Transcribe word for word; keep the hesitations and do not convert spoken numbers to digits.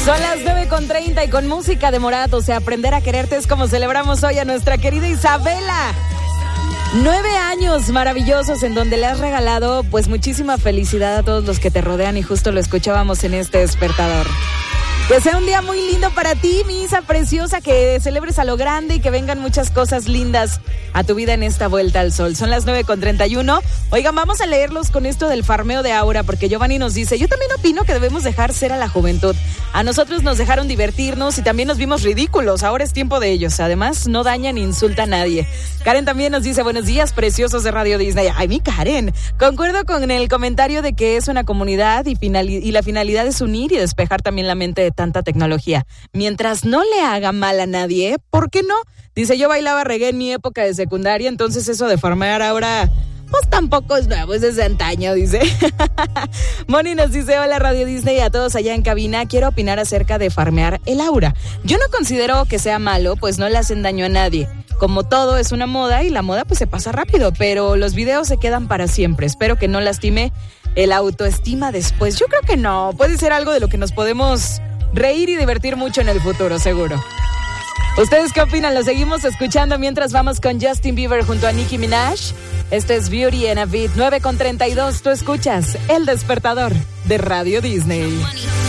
Son las nueve con treinta y con música de Morat, o sea, aprender a quererte es como celebramos hoy a nuestra querida Isabela. Nueve años maravillosos en donde le has regalado pues muchísima felicidad a todos los que te rodean y justo lo escuchábamos en este despertador. Que sea un día muy lindo para ti, mi Isa preciosa, que celebres a lo grande y que vengan muchas cosas lindas a tu vida en esta vuelta al sol. Son las nueve con treinta y uno. Oigan, vamos a leerlos con esto del farmeo de Aura, porque Giovanni nos dice, yo también opino que debemos dejar ser a la juventud. A nosotros nos dejaron divertirnos y también nos vimos ridículos. Ahora es tiempo de ellos. Además, no daña ni insulta a nadie. Karen también nos dice, buenos días, preciosos de Radio Disney. Ay, mi Karen. Concuerdo con el comentario de que es una comunidad y, finali- y la finalidad es unir y despejar también la mente de tanta tecnología. Mientras no le haga mal a nadie, ¿por qué no? Dice, yo bailaba reggae en mi época de secundaria, entonces eso de farmear ahora, pues tampoco es nuevo, es desde antaño, dice. Moni nos dice, hola Radio Disney y a todos allá en cabina, quiero opinar acerca de farmear el aura. Yo no considero que sea malo, pues no le hacen daño a nadie. Como todo es una moda y la moda pues se pasa rápido, pero los videos se quedan para siempre. Espero que no lastime el autoestima después. Yo creo que no, puede ser algo de lo que nos podemos reír y divertir mucho en el futuro, seguro. ¿Ustedes qué opinan? Lo seguimos escuchando mientras vamos con Justin Bieber junto a Nicki Minaj. Este es Beauty and a Beat, nueve con treinta y dos. Tú escuchas El Despertador de Radio Disney.